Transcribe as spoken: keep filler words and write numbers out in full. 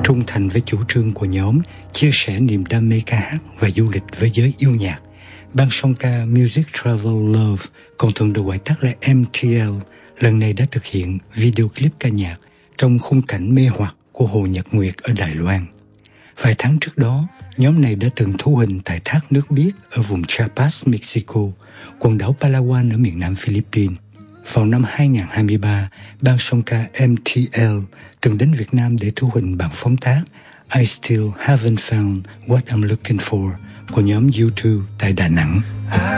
Trung thành với chủ trương của nhóm, chia sẻ niềm đam mê ca hát và du lịch với giới yêu nhạc, ban song ca Music Travel Love, còn thường được gọi tắt là em tê lờ, lần này đã thực hiện video clip ca nhạc trong khung cảnh mê hoặc của Hồ Nhật Nguyệt ở Đài Loan. Vài tháng trước đó, nhóm này đã từng thu hình tại thác nước biếc ở vùng Chiapas, Mexico, quần đảo Palawan ở miền nam Philippines. Vào năm hai không hai ba, ban song ca em tê lờ từng đến Việt Nam để thu hình bản phóng tác I Still Haven't Found What I'm Looking For của nhóm U hai tại Đà Nẵng.